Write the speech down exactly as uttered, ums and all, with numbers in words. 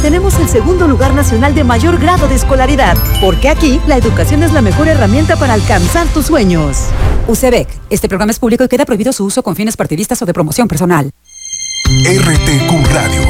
tenemos el segundo lugar nacional de mayor grado de escolaridad, porque aquí la educación es la mejor herramienta para alcanzar tus sueños. U C B E C. Este programa es público y queda prohibido su uso con fines partidistas o de promoción personal. R T Q Radio.